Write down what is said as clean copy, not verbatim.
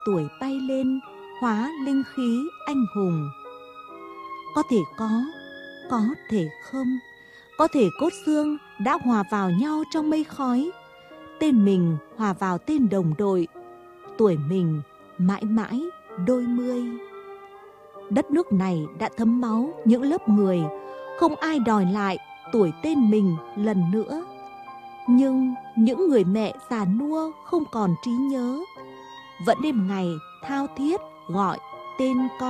tuổi bay lên, hóa linh khí anh hùng. Có thể không, có thể cốt xương đã hòa vào nhau trong mây khói, tên mình hòa vào tên đồng đội, tuổi mình mãi mãi đôi mươi. Đất nước này đã thấm máu những lớp người, không ai đòi lại tuổi tên mình lần nữa. Nhưng những người mẹ già nua không còn trí nhớ, vẫn đêm ngày thao thiết gọi tên con.